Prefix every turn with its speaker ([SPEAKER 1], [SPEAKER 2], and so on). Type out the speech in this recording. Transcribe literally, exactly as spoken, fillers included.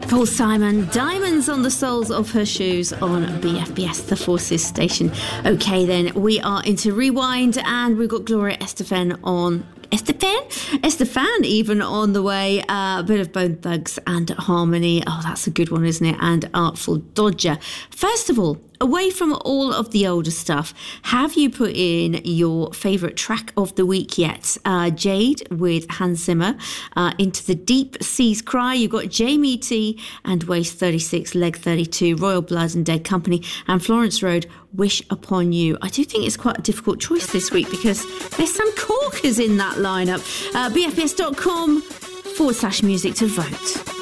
[SPEAKER 1] Paul Simon, Diamonds on the Soles of Her Shoes on B F B S, the Forces station. Okay, then we are into Rewind, and we've got Gloria Estefan on. Estefan? Estefan even on the way. Uh, a bit of Bone Thugs and Harmony. Oh, that's a good one, isn't it? And Artful Dodger. First of all, away from all of the older stuff, have you put in your favourite track of the week yet? Uh, Jade with Hans Zimmer, uh, Into the Deep Seas Cry. You've got Jamie T and Waist thirty-six, Leg thirty-two, Royal Blood and Dead Company, and Florence Road, Wish Upon You. I do think it's quite a difficult choice this week because there's some corkers in that lineup. Uh, B F B S dot com forward slash music to vote.